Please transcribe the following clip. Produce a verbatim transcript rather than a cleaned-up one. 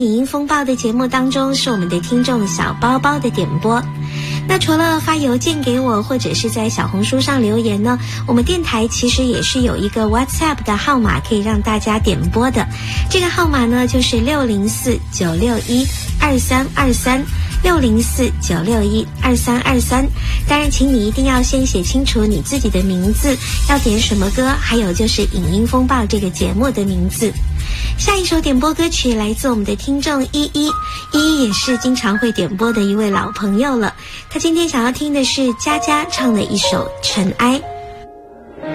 影音风暴的节目当中，是我们的听众小包包的点播。那除了发邮件给我，或者是在小红书上留言呢，我们电台其实也是有一个 WhatsApp 的号码可以让大家点播的。这个号码呢就是六零四九六一二三二三。六零四九六一二三二三，当然，请你一定要先写清楚你自己的名字，要点什么歌，还有就是《影音风暴》这个节目的名字。下一首点播歌曲来自我们的听众依依，依依也是经常会点播的一位老朋友了。他今天想要听的是佳佳唱的一首《尘埃》。